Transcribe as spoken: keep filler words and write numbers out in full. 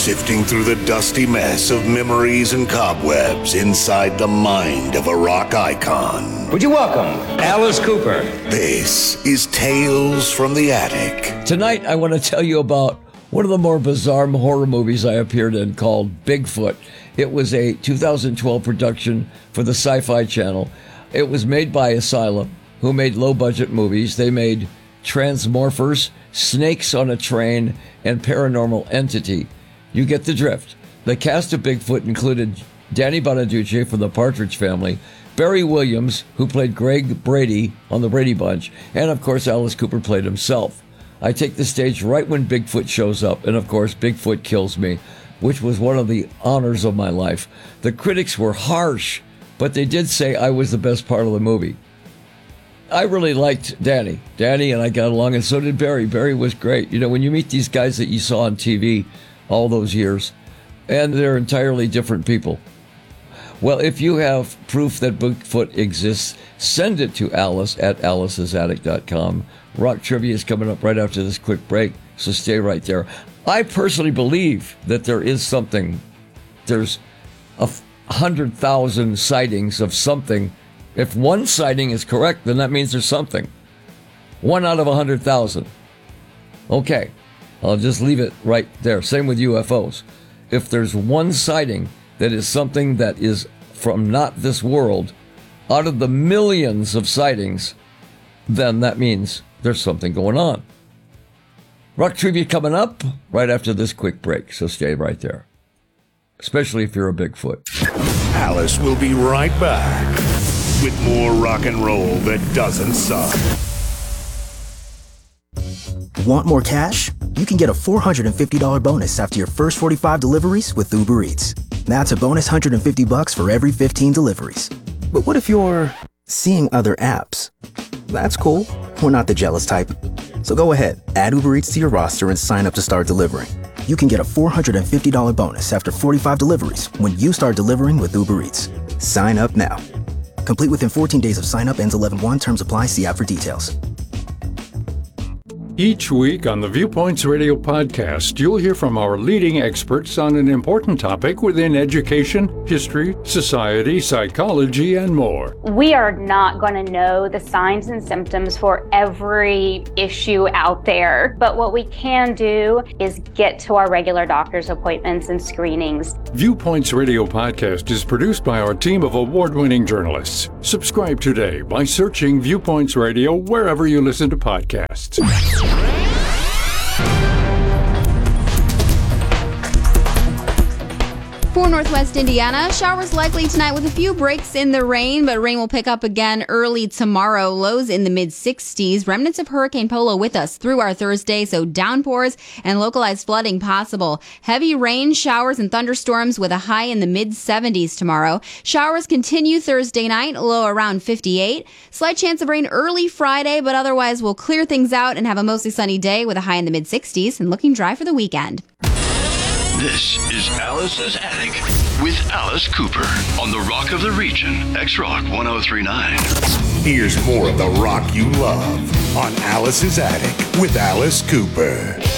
sifting through the dusty mess of memories and cobwebs inside the mind of a rock icon. Would you welcome Alice Cooper? This is Tales from the Attic. Tonight, I want to tell you about one of the more bizarre horror movies I appeared in called Bigfoot. It was a two thousand twelve production for the Sci-Fi Channel. It was made by Asylum, who made low-budget movies. They made Transmorphers, Snakes on a Train, and Paranormal Entity. You get the drift. The cast of Bigfoot included Danny Bonaduce from the Partridge Family, Barry Williams, who played Greg Brady on the Brady Bunch, and of course Alice Cooper played himself. I take the stage right when Bigfoot shows up, and of course Bigfoot kills me, which was one of the honors of my life. The critics were harsh, but they did say I was the best part of the movie. I really liked Danny. Danny and I got along, and so did Barry. Barry was great. You know, when you meet these guys that you saw on T V all those years, and they're entirely different people. Well, if you have proof that Bigfoot exists, send it to Alice at alice's attic dot com. Rock Trivia is coming up right after this quick break, so stay right there. I personally believe that there is something. There's a hundred thousand sightings of something. If one sighting is correct, then that means there's something. One out of a hundred thousand. Okay, I'll just leave it right there. Same with U F Os. If there's one sighting that is something that is from not this world, out of the millions of sightings, then that means there's something going on. Rock Trivia coming up right after this quick break, so stay right there. Especially if you're a Bigfoot. Alice will be right back with more rock and roll that doesn't suck. Want more cash? You can get a four hundred fifty dollars bonus after your first forty-five deliveries with Uber Eats. That's a bonus one hundred fifty bucks for every fifteen deliveries. But what if you're seeing other apps? That's cool. We're not the jealous type. So go ahead, add Uber Eats to your roster and sign up to start delivering. You can get a four hundred fifty dollars bonus after forty-five deliveries when you start delivering with Uber Eats. Sign up now. Complete within fourteen days of sign up, ends eleven one. Terms apply. See app for details. Each week on the Viewpoints Radio podcast, you'll hear from our leading experts on an important topic within education, history, society, psychology, and more. We are not going to know the signs and symptoms for every issue out there, but what we can do is get to our regular doctor's appointments and screenings. Viewpoints Radio podcast is produced by our team of award-winning journalists. Subscribe today by searching Viewpoints Radio wherever you listen to podcasts. For Northwest Indiana, showers likely tonight with a few breaks in the rain, but rain will pick up again early tomorrow. Lows in the mid sixties. Remnants of Hurricane Polo with us through our Thursday, so downpours and localized flooding possible. Heavy rain, showers, and thunderstorms with a high in the mid seventies tomorrow. Showers continue Thursday night, low around fifty-eight. Slight chance of rain early Friday, but otherwise we'll clear things out and have a mostly sunny day with a high in the mid sixties and looking dry for the weekend. This is Alice's Attic with Alice Cooper on the Rock of the Region, X-Rock one oh three point nine. Here's more of the rock you love on Alice's Attic with Alice Cooper.